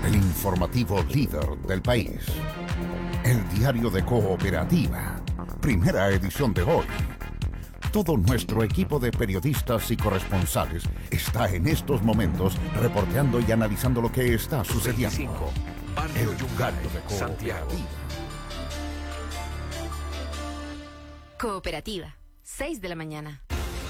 el informativo líder del país. El diario de Cooperativa, primera edición de hoy. Todo nuestro equipo de periodistas y corresponsales está en estos momentos reporteando y analizando lo que está sucediendo. 25, Barrio El Yungay, diario de Santiago. Cooperativa, 6 de la mañana.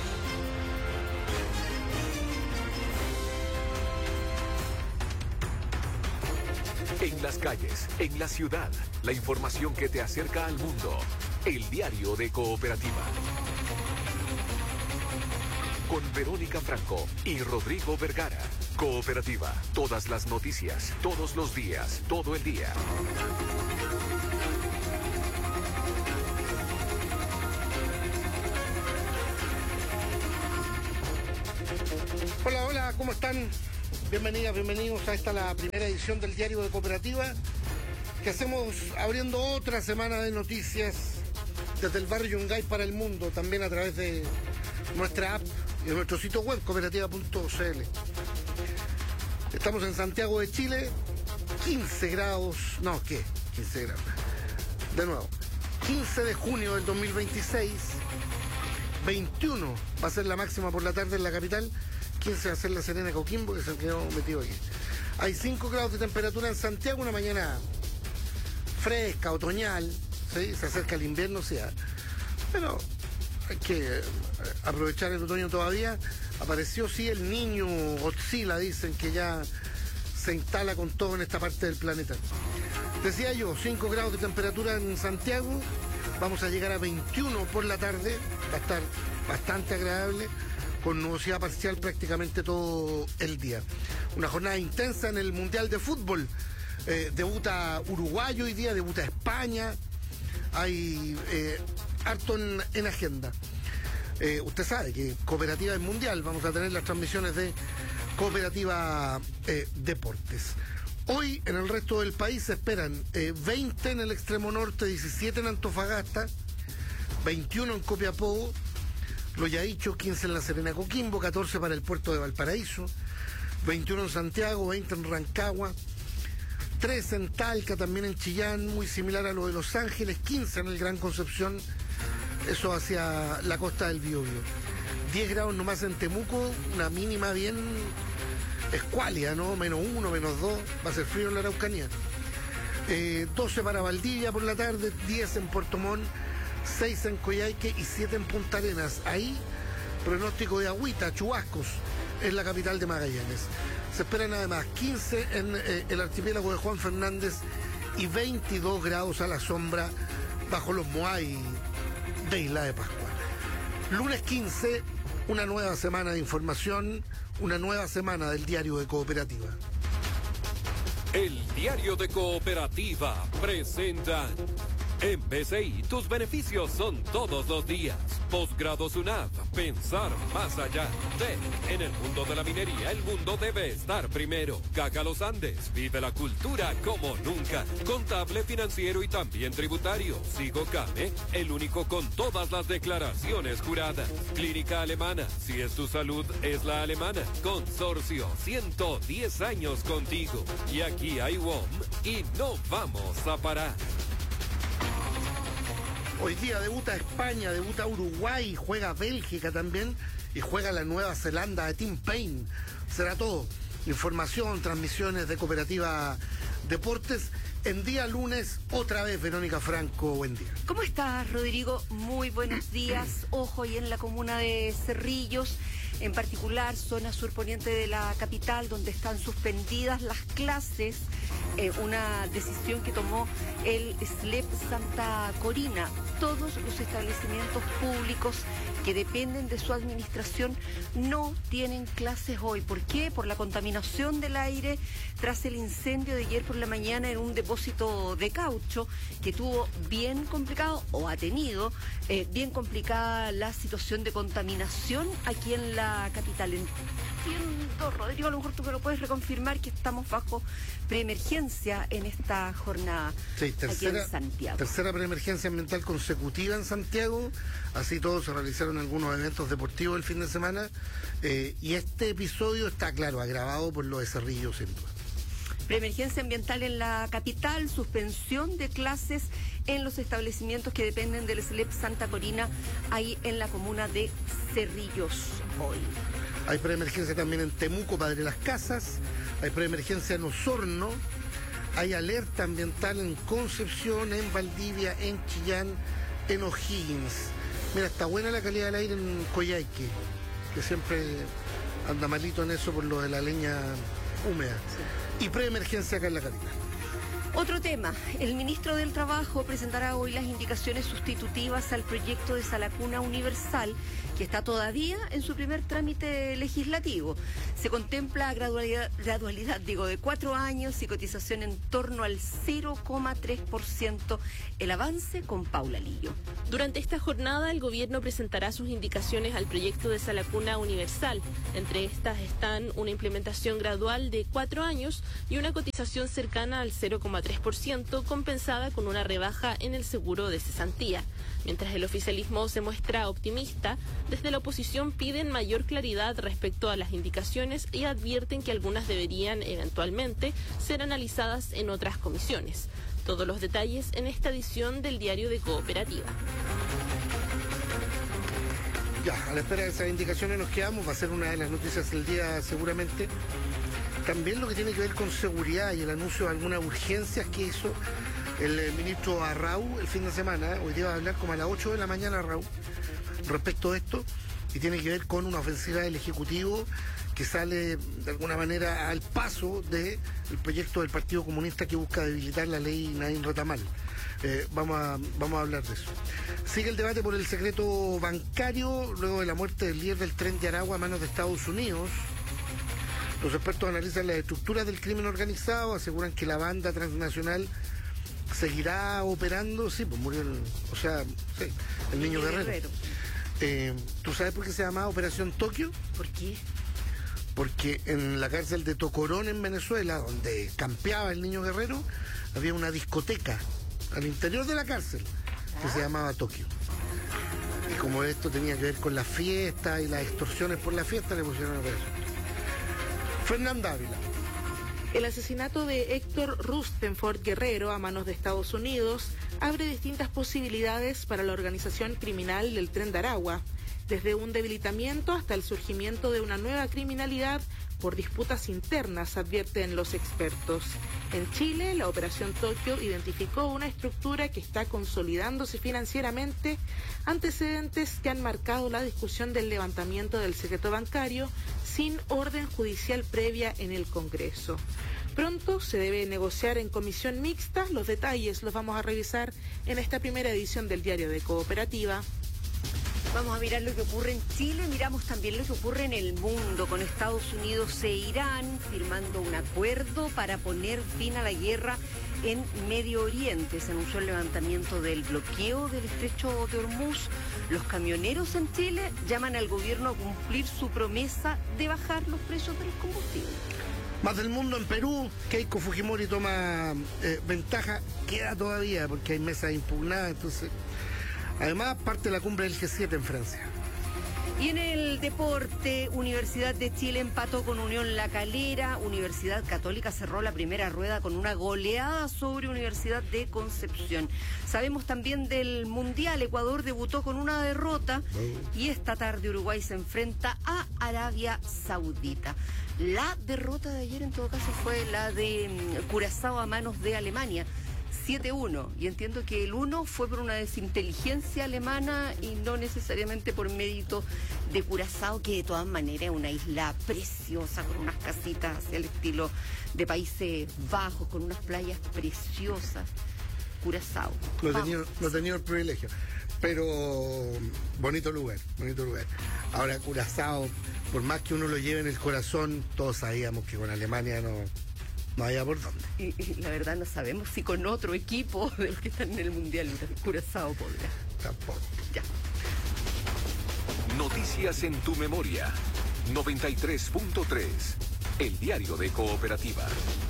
En las calles, en la ciudad, la información que te acerca al mundo. El diario de Cooperativa. Con Verónica Franco y Rodrigo Vergara. Cooperativa, todas las noticias, todos los días, todo el día. Hola, hola, ¿cómo están? Bienvenidas, bienvenidos a la primera edición del Diario de Cooperativa que hacemos abriendo otra semana de noticias desde el barrio Yungay para el mundo, también a través de nuestra app y de nuestro sitio web cooperativa.cl. Estamos en Santiago de Chile, 15 grados, no, ¿qué? 15 grados. De nuevo, 15 de junio del 2026, 21 va a ser la máxima por la tarde en la capital, 15 va a ser La Serena, Coquimbo, que se quedó metido aquí. Hay 5 grados de temperatura en Santiago, una mañana fresca, otoñal, ¿sí? Se acerca el invierno, sí, pero hay que aprovechar el otoño todavía. Apareció, sí, el niño Godzilla, dicen que ya se instala con todo en esta parte del planeta. Decía yo, 5 grados de temperatura en Santiago, vamos a llegar a 21 por la tarde, va a estar bastante agradable, con nubosidad parcial prácticamente todo el día. Una jornada intensa en el Mundial de Fútbol. Debuta Uruguay hoy día, debuta España. Hay harto en agenda. Usted sabe que Cooperativa es mundial. Vamos a tener las transmisiones de Cooperativa Deportes. Hoy en el resto del país se esperan 20 en el extremo norte, 17 en Antofagasta, 21 en Copiapó, lo ya dicho, 15 en La Serena, Coquimbo, 14 para el puerto de Valparaíso, 21 en Santiago, 20 en Rancagua, 13 en Talca, también en Chillán, muy similar a lo de Los Ángeles, 15 en el Gran Concepción, eso hacia la costa del Biobío. 10 grados nomás en Temuco, una mínima bien escuálida, ¿no? -1, -2, va a ser frío en la Araucanía. 12 para Valdivia por la tarde, 10 en Puerto Montt, 6 en Coyhaique y 7 en Punta Arenas. Ahí, pronóstico de agüita, chubascos, en la capital de Magallanes. Se esperan además 15 en el archipiélago de Juan Fernández y 22 grados a la sombra bajo los Moai de Isla de Pascua. Lunes 15, una nueva semana de información, una nueva semana del Diario de Cooperativa. El Diario de Cooperativa presenta. En BCI, tus beneficios son todos los días. Posgrado SUNAT, pensar más allá. TEC, en el mundo de la minería, el mundo debe estar primero. Caja Los Andes, vive la cultura como nunca. Contable, financiero y también tributario. Sigo Came, el único con todas las declaraciones juradas. Clínica Alemana, si es tu salud, es la alemana. Consorcio, 110 años contigo. Y aquí hay WOM y no vamos a parar. Hoy día debuta España, debuta Uruguay, juega Bélgica también y juega la Nueva Zelanda de Tim Payne. Será todo. Información, transmisiones de Cooperativa Deportes. En día lunes, otra vez Verónica Franco, buen día. ¿Cómo estás, Rodrigo? Muy buenos días. Ojo, y en la comuna de Cerrillos, en particular zona surponiente de la capital, donde están suspendidas las clases, una decisión que tomó el SLEP Santa Corina. Todos los establecimientos públicos que dependen de su administración no tienen clases hoy. ¿Por qué? Por la contaminación del aire tras el incendio de ayer por la mañana en un depósito de caucho que tuvo bien complicado, o ha tenido bien complicada la situación de contaminación aquí en la capital. Entiendo, Rodrigo, a lo mejor tú me lo puedes reconfirmar, que estamos bajo preemergencia en esta jornada. Sí, aquí en Santiago. Tercera preemergencia ambiental consecutiva en Santiago. Así todos se realizaron algunos eventos deportivos el fin de semana. Y este episodio está, claro, agravado por lo de Cerrillos, sin duda. Preemergencia ambiental en la capital, suspensión de clases en los establecimientos que dependen del SLEP Santa Corina, ahí en la comuna de Cerrillos hoy. Hay preemergencia también en Temuco, Padre Las Casas, hay preemergencia en Osorno, hay alerta ambiental en Concepción, en Valdivia, en Chillán, en O'Higgins. Mira, está buena la calidad del aire en Coyhaique, que siempre anda malito en eso por lo de la leña húmeda. Sí. Y preemergencia acá en la capital. Otro tema, el ministro del Trabajo presentará hoy las indicaciones sustitutivas al proyecto de Salacuna Universal, que está todavía en su primer trámite legislativo. Se contempla gradualidad de 4 años y cotización en torno al 0,3%. El avance con Paula Lillo. Durante esta jornada, el gobierno presentará sus indicaciones al proyecto de Salacuna Universal. Entre estas están una implementación gradual de 4 años y una cotización cercana al 0,3%, compensada con una rebaja en el seguro de cesantía. Mientras el oficialismo se muestra optimista, desde la oposición piden mayor claridad respecto a las indicaciones y advierten que algunas deberían eventualmente ser analizadas en otras comisiones. Todos los detalles en esta edición del Diario de Cooperativa. Ya, a la espera de esas indicaciones nos quedamos, va a ser una de las noticias del día seguramente. También lo que tiene que ver con seguridad y el anuncio de algunas urgencias que hizo el ministro Arrau el fin de semana. Hoy día va a hablar como a las 8 de la mañana Arrau respecto a esto, y tiene que ver con una ofensiva del Ejecutivo que sale de alguna manera al paso del proyecto del Partido Comunista que busca debilitar la ley Nadine Retamal. Vamos a hablar de eso. Sigue el debate por el secreto bancario luego de la muerte del líder del Tren de Aragua a manos de Estados Unidos. Los expertos analizan las estructuras del crimen organizado, aseguran que la banda transnacional seguirá operando. Sí, pues murió el niño Guerrero. ¿Tú sabes por qué se llamaba Operación Tokio? ¿Por qué? Porque en la cárcel de Tocorón, en Venezuela, donde campeaba el niño Guerrero, había una discoteca al interior de la cárcel que se llamaba Tokio. Y como esto tenía que ver con la fiesta y las extorsiones por la fiesta, le pusieron Operación Tokio. Fernanda Ávila. El asesinato de Héctor Rustenford Guerrero a manos de Estados Unidos abre distintas posibilidades para la organización criminal del Tren de Aragua, desde un debilitamiento hasta el surgimiento de una nueva criminalidad por disputas internas, advierten los expertos. En Chile, la Operación Tokio identificó una estructura que está consolidándose financieramente, antecedentes que han marcado la discusión del levantamiento del secreto bancario sin orden judicial previa en el Congreso. Pronto se debe negociar en comisión mixta. Los detalles los vamos a revisar en esta primera edición del Diario de Cooperativa. Vamos a mirar lo que ocurre en Chile, miramos también lo que ocurre en el mundo, con Estados Unidos e Irán firmando un acuerdo para poner fin a la guerra en Medio Oriente. Se anunció el levantamiento del bloqueo del estrecho de Hormuz. Los camioneros en Chile llaman al gobierno a cumplir su promesa de bajar los precios de los combustibles. Más del mundo en Perú, Keiko Fujimori toma ventaja, queda todavía porque hay mesas impugnadas, entonces... Además, parte de la cumbre del G7 en Francia. Y en el deporte, Universidad de Chile empató con Unión La Calera. Universidad Católica cerró la primera rueda con una goleada sobre Universidad de Concepción. Sabemos también del Mundial. Ecuador debutó con una derrota y esta tarde Uruguay se enfrenta a Arabia Saudita. La derrota de ayer, en todo caso, fue la de Curazao a manos de Alemania. 7-1, y entiendo que el 1 fue por una desinteligencia alemana y no necesariamente por mérito de Curazao, que de todas maneras es una isla preciosa con unas casitas hacia el estilo de Países Bajos, con unas playas preciosas. Curazao. No he tenido el privilegio, pero bonito lugar. Ahora Curazao, por más que uno lo lleve en el corazón, todos sabíamos que con Alemania no había por dónde. Y la verdad no sabemos si con otro equipo de los que están en el Mundial Curazao podrá. Tampoco. Ya. Noticias en tu memoria. 93.3. El Diario de Cooperativa.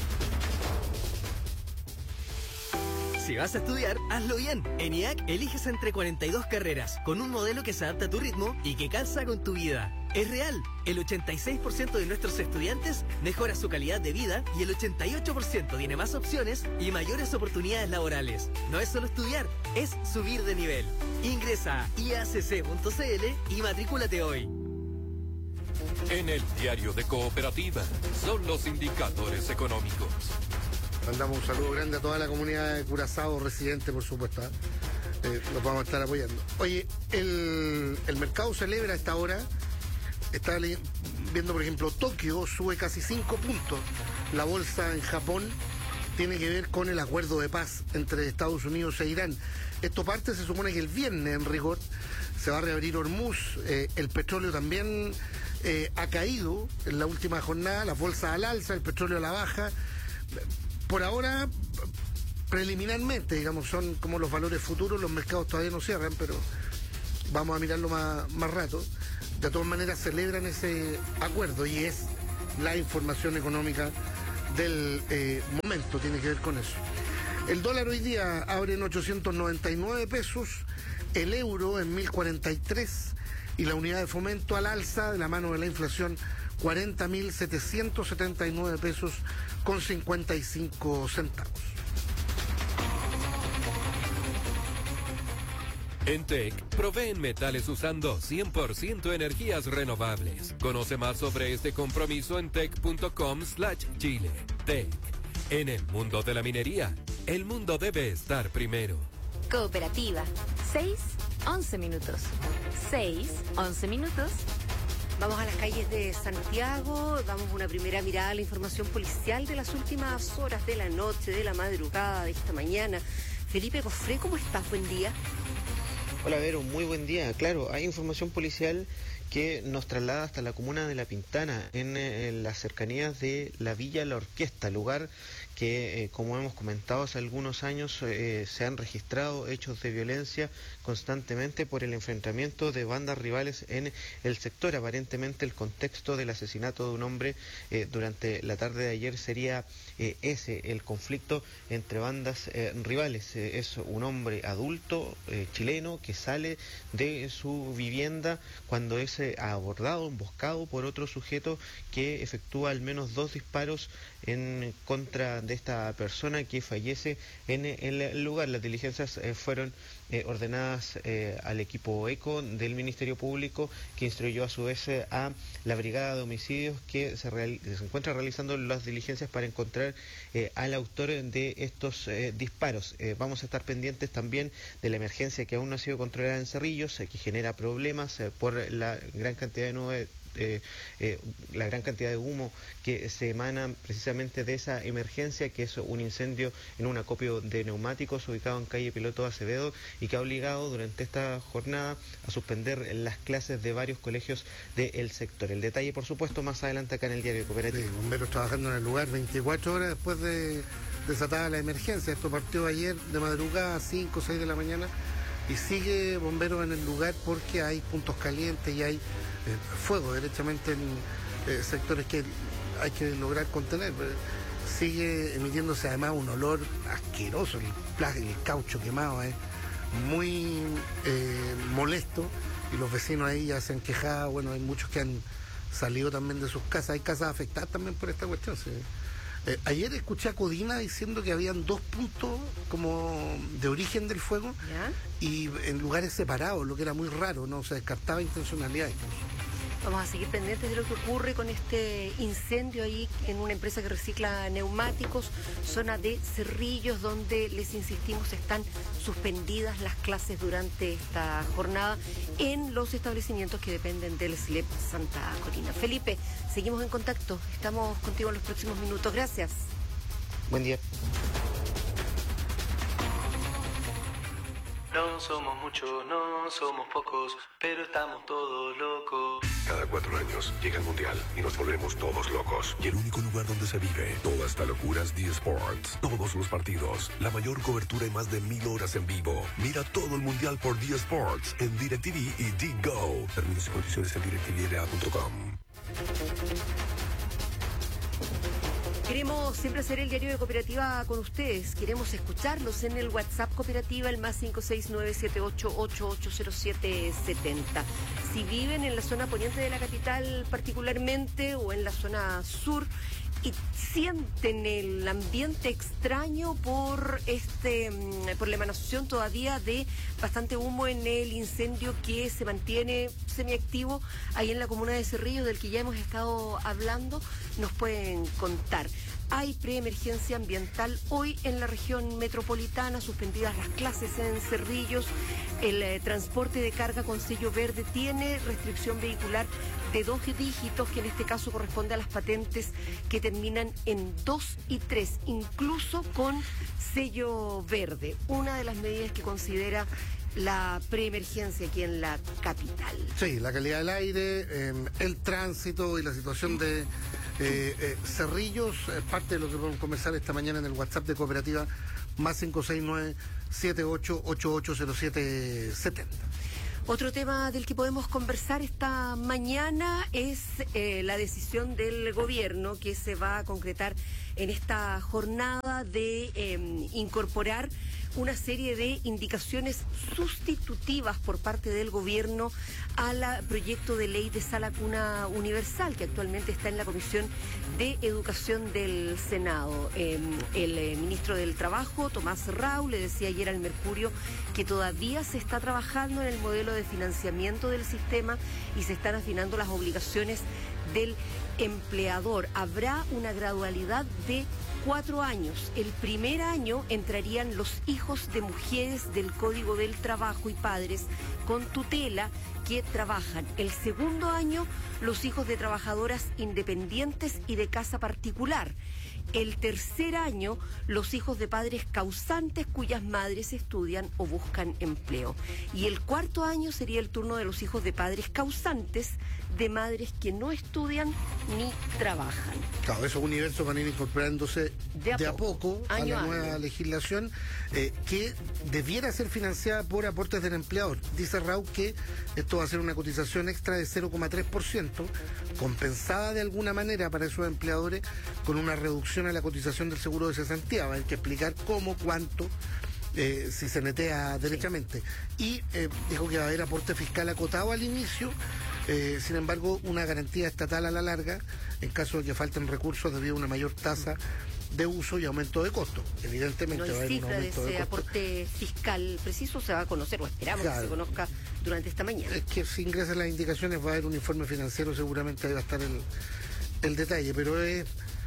Si vas a estudiar, hazlo bien. En IAC eliges entre 42 carreras, con un modelo que se adapta a tu ritmo y que calza con tu vida. Es real. El 86% de nuestros estudiantes mejora su calidad de vida y el 88% tiene más opciones y mayores oportunidades laborales. No es solo estudiar, es subir de nivel. Ingresa a iacc.cl y matrículate hoy. En el diario de Cooperativa son los indicadores económicos. Mandamos un saludo grande a toda la comunidad de Curazao residente, por supuesto. Los vamos a estar apoyando. Oye, el mercado celebra a esta hora. Está viendo, por ejemplo, Tokio sube casi 5 puntos. La bolsa en Japón tiene que ver con el acuerdo de paz entre Estados Unidos e Irán. Esto parte, se supone que el viernes, en rigor, se va a reabrir Hormuz. El petróleo también ha caído en la última jornada. Las bolsas al alza, el petróleo a la baja. Por ahora, preliminarmente, digamos, son como los valores futuros. Los mercados todavía no cierran, pero vamos a mirarlo más rato. De todas maneras celebran ese acuerdo y es la información económica del momento, tiene que ver con eso. El dólar hoy día abre en 899 pesos, el euro en 1043 y la unidad de fomento al alza de la mano de la inflación 40.779 pesos con 55 centavos. En TEC, proveen metales usando 100% energías renovables. Conoce más sobre este compromiso en tec.com/Chile. TEC. En el mundo de la minería, el mundo debe estar primero. Cooperativa. 6:11 minutos. 6:11 minutos. Vamos a las calles de Santiago, damos una primera mirada a la información policial de las últimas horas de la noche, de la madrugada, de esta mañana. Felipe Cofré, ¿cómo estás? Buen día. Hola Vero, muy buen día. Claro, hay información policial que nos traslada hasta la comuna de La Pintana, en las cercanías de la Villa La Orquesta, lugar que, como hemos comentado hace algunos años, se han registrado hechos de violencia constantemente por el enfrentamiento de bandas rivales en el sector. Aparentemente el contexto del asesinato de un hombre durante la tarde de ayer sería ese, el conflicto entre bandas rivales. Es un hombre adulto chileno que sale de su vivienda cuando es abordado, emboscado por otro sujeto que efectúa al menos 2 disparos en contra de esta persona, que fallece en el lugar. Las diligencias fueron ordenadas al equipo ECO del Ministerio Público, que instruyó a su vez a la Brigada de Homicidios, que se encuentra realizando las diligencias para encontrar al autor de estos disparos. Vamos a estar pendientes también de la emergencia que aún no ha sido controlada en Cerrillos, que genera problemas por la gran cantidad de nubes, la gran cantidad de humo que se emana precisamente de esa emergencia, que es un incendio en un acopio de neumáticos ubicado en calle Piloto Acevedo, y que ha obligado durante esta jornada a suspender las clases de varios colegios del sector. El detalle, por supuesto, más adelante acá en el diario de Cooperativa. Sí, bomberos trabajando en el lugar 24 horas después de desatada la emergencia. Esto partió ayer de madrugada a 5 o 6 de la mañana y sigue bomberos en el lugar porque hay puntos calientes y hay fuego derechamente en sectores que hay que lograr contener. Sigue emitiéndose además un olor asqueroso, el caucho quemado es muy molesto, y los vecinos ahí ya se han quejado. Bueno, hay muchos que han salido también de sus casas, hay casas afectadas también por esta cuestión. Sí. Ayer escuché a Codina diciendo que habían 2 puntos como de origen del fuego. ¿Ya? Y en lugares separados, lo que era muy raro, ¿no? Se descartaba intencionalidad incluso. Vamos a seguir pendientes de lo que ocurre con este incendio ahí en una empresa que recicla neumáticos, zona de Cerrillos, donde, les insistimos, están suspendidas las clases durante esta jornada en los establecimientos que dependen del SLEP Santa Corina. Felipe, seguimos en contacto, estamos contigo en los próximos minutos. Gracias. Buen día. No somos muchos, no somos pocos, pero estamos todos locos. Cada 4 años llega el Mundial y nos volvemos todos locos. Y el único lugar donde se vive toda esta locura es D-Sports. Todos los partidos, la mayor cobertura y más de 1000 horas en vivo. Mira todo el Mundial por D-Sports en DirecTV y D-Go. Términos y condiciones en directvla.com. Queremos siempre hacer el diario de Cooperativa con ustedes. Queremos escucharlos en el WhatsApp Cooperativa, el +56978880770. si viven en la zona poniente de la capital particularmente o en la zona sur y sienten el ambiente extraño por la emanación todavía de bastante humo en el incendio que se mantiene semiactivo ahí en la comuna de Cerrillos, del que ya hemos estado hablando, nos pueden contar. Hay preemergencia ambiental hoy en la región metropolitana, suspendidas las clases en Cerrillos, el transporte de carga con sello verde tiene restricción vehicular de 2 dígitos, que en este caso corresponde a las patentes que terminan en 2 y 3, incluso con sello verde, una de las medidas que considera la preemergencia aquí en la capital. Sí, la calidad del aire, el tránsito y la situación de Cerrillos, parte de lo que vamos a conversar esta mañana en el WhatsApp de Cooperativa, más 569-78880770. Otro tema del que podemos conversar esta mañana es la decisión del gobierno que se va a concretar en esta jornada de incorporar una serie de indicaciones sustitutivas por parte del gobierno al proyecto de ley de sala cuna universal que actualmente está en la Comisión de Educación del Senado. El ministro del Trabajo, Tomás Rau, le decía ayer al Mercurio que todavía se está trabajando en el modelo de financiamiento del sistema y se están afinando las obligaciones del empleador. Habrá una gradualidad de 4 años. El primer año entrarían los hijos de mujeres del Código del Trabajo y padres con tutela que trabajan. El segundo año, los hijos de trabajadoras independientes y de casa particular. El tercer año, los hijos de padres causantes cuyas madres estudian o buscan empleo. Y el cuarto año sería el turno de los hijos de padres causantes de madres que no estudian ni trabajan. Claro, esos universos van a ir incorporándose de a poco a la nueva legislación que debiera ser financiada por aportes del empleador. Dice Rau que esto va a ser una cotización extra de 0,3%, compensada de alguna manera para esos empleadores con una reducción a la cotización del seguro de cesantía. Va a haber que explicar cómo, cuánto, si se netea derechamente. Y dijo que va a haber aporte fiscal acotado al inicio, sin embargo, una garantía estatal a la larga en caso de que falten recursos debido a una mayor tasa de uso y aumento de costo. Evidentemente no va a haber un aumento de ese de costo. aporte fiscal preciso se va a conocer, o esperamos que se conozca durante esta mañana. Es que si ingresan las indicaciones va a haber un informe financiero, seguramente ahí va a estar el detalle, pero es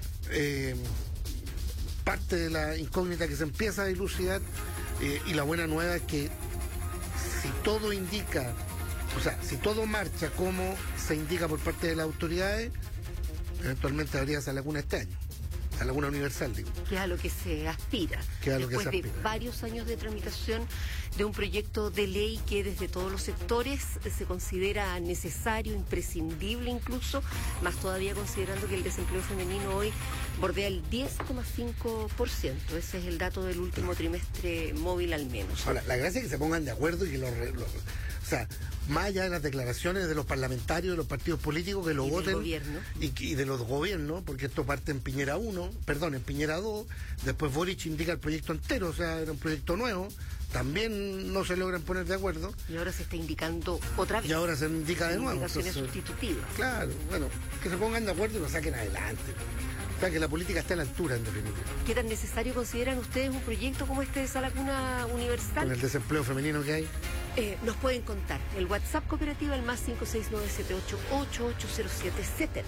parte de la incógnita que se empieza a dilucidar, y la buena nueva es que si todo indica, o sea, si todo marcha como se indica por parte de las autoridades, eventualmente habría esa laguna este año. La laguna universal, digo. Que es a lo que se aspira. Después de varios años de tramitación de un proyecto de ley que desde todos los sectores se considera necesario, imprescindible incluso, más todavía considerando que el desempleo femenino hoy bordea el 10,5%. Ese es el dato del último trimestre móvil al menos. Ahora, la gracia es que se pongan de acuerdo y que o sea, más allá de las declaraciones de los parlamentarios, de los partidos políticos que lo voten y de los gobiernos, porque esto parte en Piñera 2, después Boric indica el proyecto entero, o sea, era un proyecto nuevo, también no se logran poner de acuerdo. Y ahora se está indicando otra vez. Y ahora se indica de nuevo. Indicaciones sustitutivas. Claro, bueno, que se pongan de acuerdo y lo saquen adelante. O sea, que la política esté a la altura, en definitiva. ¿Qué tan necesario consideran ustedes un proyecto como este de sala cuna universal? Con el desempleo femenino que hay. Nos pueden contar. El WhatsApp Cooperativa, el más 569-78880770.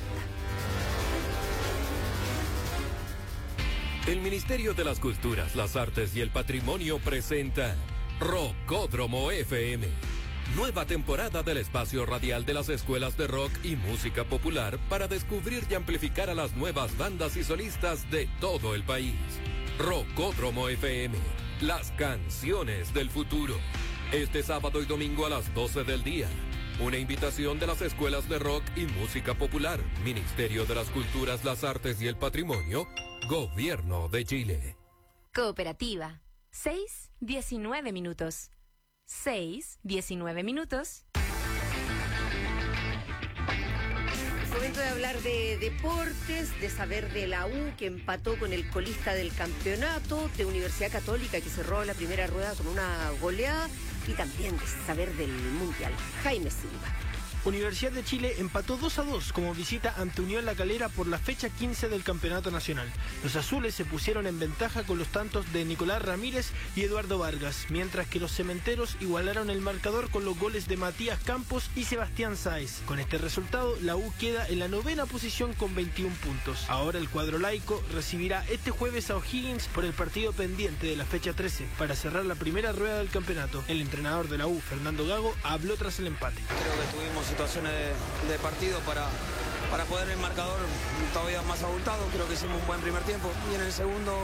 El Ministerio de las Culturas, las Artes y el Patrimonio presenta Rockódromo FM. Nueva temporada del espacio radial de las escuelas de rock y música popular para descubrir y amplificar a las nuevas bandas y solistas de todo el país. Rockódromo FM, las canciones del futuro. Este sábado y domingo a las 12 del día. Una invitación de las escuelas de rock y música popular, Ministerio de las Culturas, las Artes y el Patrimonio, Gobierno de Chile. Cooperativa, 6:19 minutos. 6:19 minutos. Es momento de hablar de deportes, de saber de la U que empató con el colista del campeonato, de Universidad Católica que cerró la primera rueda con una goleada y también de saber del Mundial. Jaime Silva. Universidad de Chile empató 2-2 como visita ante Unión La Calera por la fecha 15 del Campeonato Nacional. Los azules se pusieron en ventaja con los tantos de Nicolás Ramírez y Eduardo Vargas, mientras que los cementeros igualaron el marcador con los goles de Matías Campos y Sebastián Sáez. Con este resultado, la U queda en la 9ª posición con 21 puntos. Ahora el cuadro laico recibirá este jueves a O'Higgins por el partido pendiente de la fecha 13 para cerrar la primera rueda del campeonato. El entrenador de la U, Fernando Gago, habló tras el empate. Creo que tuvimos situaciones de partido para poder el marcador todavía más abultado. Creo que hicimos un buen primer tiempo y en el segundo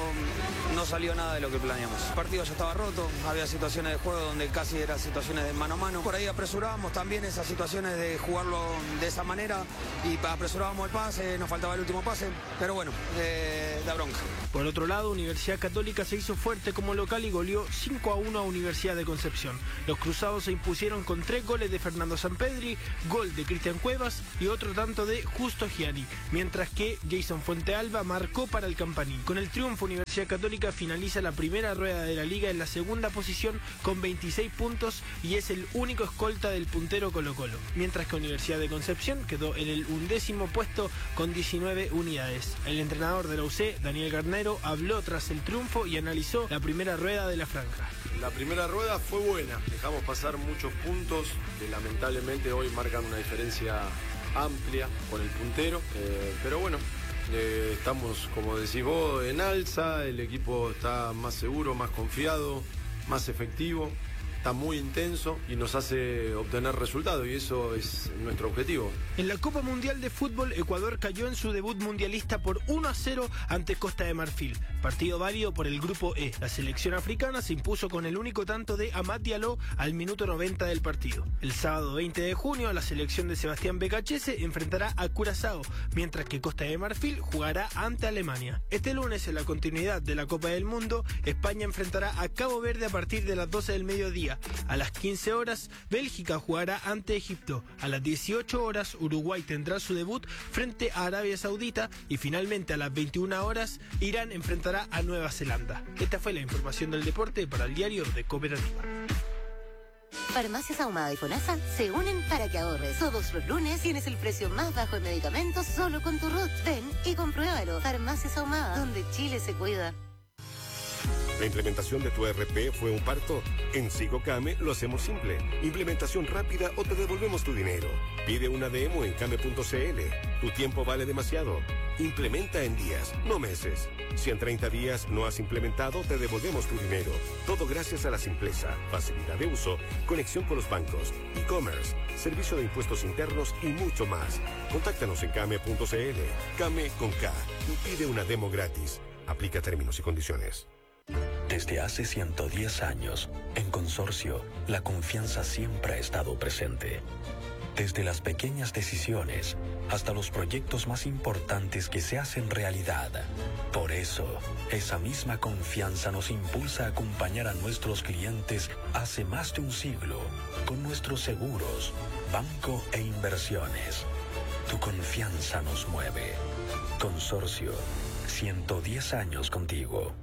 no salió nada de lo que planeamos. El partido ya estaba roto, había situaciones de juego donde casi eran situaciones de mano a mano. Por ahí apresurábamos también esas situaciones de jugarlo de esa manera y apresurábamos el pase, nos faltaba el último pase, pero bueno, da bronca. Por otro lado, Universidad Católica se hizo fuerte como local y goleó 5-1 a Universidad de Concepción. Los cruzados se impusieron con 3 goles de Fernando Sampedri, gol de Cristian Cuevas y otro tanto de Justo Gianni, mientras que Jason Fuentealba marcó para el Campaní. Con el triunfo, Universidad Católica finaliza la primera rueda de la liga en la 2ª posición con 26 puntos y es el único escolta del puntero Colo-Colo, mientras que Universidad de Concepción quedó en el 11º puesto con 19 unidades. El entrenador de la UC, Daniel Garnero, habló tras el triunfo y analizó la primera rueda de la franja. La primera rueda fue buena, dejamos pasar muchos puntos que lamentablemente hoy marcan una diferencia amplia con el puntero, pero bueno, estamos, como decís vos, en alza, el equipo está más seguro, más confiado, más efectivo, está muy intenso y nos hace obtener resultados y eso es nuestro objetivo. En la Copa Mundial de Fútbol, Ecuador cayó en su debut mundialista por 1-0 ante Costa de Marfil. Partido válido por el grupo E. La selección africana se impuso con el único tanto de Amad Diallo al minuto 90 del partido. El sábado 20 de junio, la selección de Sebastián Becachese enfrentará a Curazao, mientras que Costa de Marfil jugará ante Alemania. Este lunes, en la continuidad de la Copa del Mundo, España enfrentará a Cabo Verde a partir de las 12 del mediodía. A las 15 horas, Bélgica jugará ante Egipto. A las 18 horas, Uruguay tendrá su debut frente a Arabia Saudita y finalmente a las 21 horas, Irán enfrentará a Nueva Zelanda. Esta fue la información del deporte para el diario de Cooperativa. Farmacias Ahumada y FONASA se unen para que ahorres. Todos los lunes tienes el precio más bajo en medicamentos solo con tu RUT. Ven y compruébalo. Farmacias Ahumada, donde Chile se cuida. ¿La implementación de tu ERP fue un parto? En SigoCame lo hacemos simple. Implementación rápida o te devolvemos tu dinero. Pide una demo en came.cl. Tu tiempo vale demasiado. Implementa en días, no meses. Si en 30 días no has implementado, te devolvemos tu dinero. Todo gracias a la simpleza, facilidad de uso, conexión con los bancos, e-commerce, servicio de impuestos internos y mucho más. Contáctanos en came.cl. Came con K. Y pide una demo gratis. Aplica términos y condiciones. Desde hace 110 años, en Consorcio, la confianza siempre ha estado presente. Desde las pequeñas decisiones hasta los proyectos más importantes que se hacen realidad. Por eso, esa misma confianza nos impulsa a acompañar a nuestros clientes hace más de un siglo con nuestros seguros, banco e inversiones. Tu confianza nos mueve. Consorcio, 110 años contigo.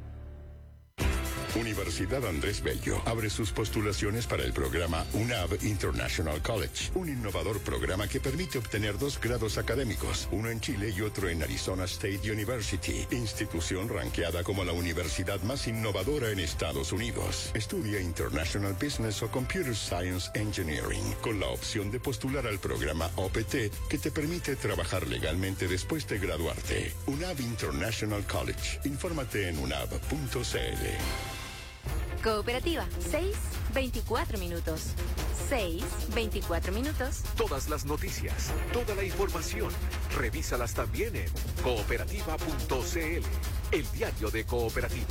Universidad Andrés Bello abre sus postulaciones para el programa UNAV International College, un innovador programa que permite obtener 2 grados académicos, uno en Chile y otro en Arizona State University, institución ranqueada como la universidad más innovadora en Estados Unidos. Estudia International Business o Computer Science Engineering, con la opción de postular al programa OPT, que te permite trabajar legalmente después de graduarte. UNAV International College. Infórmate en unav.cl. Cooperativa, 6:24 minutos. 6:24 minutos. Todas las noticias, toda la información, revísalas también en cooperativa.cl, el diario de Cooperativa.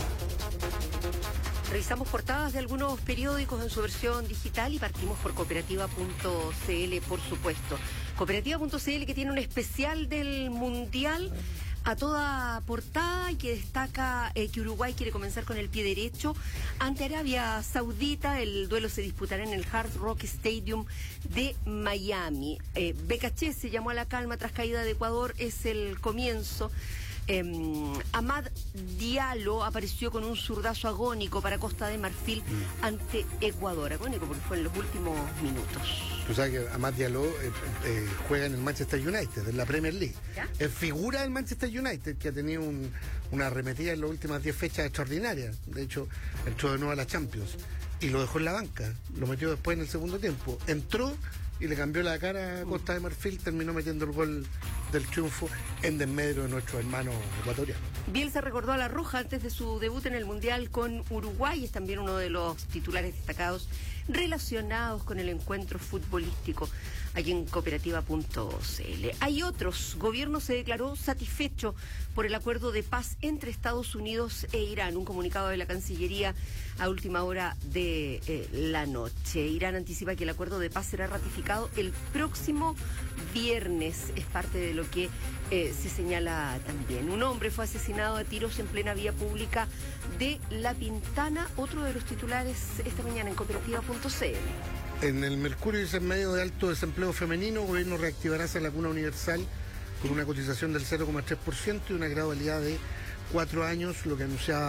Revisamos portadas de algunos periódicos en su versión digital y partimos por cooperativa.cl, por supuesto. Cooperativa.cl, que tiene un especial del Mundial a toda portada y que destaca que Uruguay quiere comenzar con el pie derecho ante Arabia Saudita. El duelo se disputará en el Hard Rock Stadium de Miami. Becachese se llamó a la calma tras caída de Ecuador, es el comienzo. Amad Diallo apareció con un zurdazo agónico para Costa de Marfil ante Ecuador. Agónico porque fue en los últimos minutos. Tú sabes que Amad Diallo juega en el Manchester United, en la Premier League. ¿Ya? Es figura del Manchester United, que ha tenido una arremetida en las últimas 10 fechas extraordinarias. De hecho, entró de nuevo a la Champions. Y lo dejó en la banca. Lo metió después en el segundo tiempo. Entró y le cambió la cara a Costa de Marfil, terminó metiendo el gol del triunfo en desmedro de nuestro hermano ecuatoriano. Bielsa recordó a La Roja antes de su debut en el Mundial con Uruguay. Es también uno de los titulares destacados relacionados con el encuentro futbolístico aquí en cooperativa.cl. Hay otros. Gobierno se declaró satisfecho por el acuerdo de paz entre Estados Unidos e Irán. Un comunicado de la Cancillería a última hora de la noche. Irán anticipa que el acuerdo de paz será ratificado el próximo viernes. Es parte de lo que se señala también. Un hombre fue asesinado a tiros en plena vía pública de La Pintana. Otro de los titulares esta mañana en cooperativa.cl. En el Mercurio dice: en medio de alto desempleo femenino, el gobierno reactivará esa vacuna universal con una cotización del 0,3% y una gradualidad de 4 años, lo que anunciaba